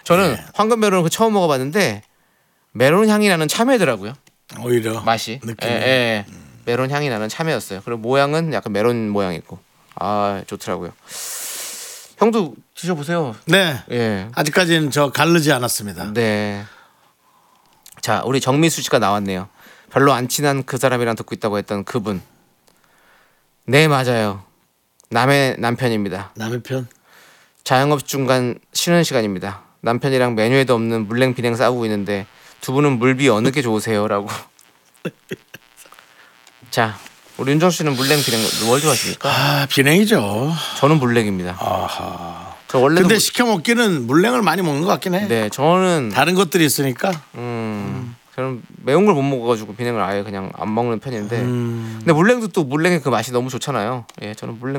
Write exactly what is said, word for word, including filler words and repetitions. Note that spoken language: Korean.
저는 예. 황금 메론을 처음 먹어봤는데 메론 향이 나는 참외더라고요. 오히려 맛이. 느낌이. 예, 예. 메론 향이 나는 참외였어요. 그리고 모양은 약간 메론 모양 있고. 아 좋더라고요. 형도 드셔보세요. 네. 예. 아직까지는 저 가르지 않았습니다. 네. 자, 우리 정미수 씨가 나왔네요. 별로 안 친한 그 사람이랑 듣고 있다고 했던 그분. 네, 맞아요. 남의 남편입니다. 남의 편. 자영업 중간 쉬는 시간입니다. 남편이랑 메뉴에도 없는 물냉 비냉 싸우고 있는데 두 분은 물비 어느 게 좋으세요?라고. 자, 우리 윤정 씨는 물냉 비냉 뭘 좋아하십니까? 아 비냉이죠. 저는 물냉입니다. 아하. 저 원래도 근데 물- 시켜 먹기는 물냉을 많이 먹는 것 같긴 해. 네, 저는 다른 것들이 있으니까. 음, 저는 매운 걸 못 먹어가지고 비냉을 아예 그냥 안 먹는 편인데. 음. 근데 물냉도 또 물냉의 그 맛이 너무 좋잖아요. 예, 저는 물냉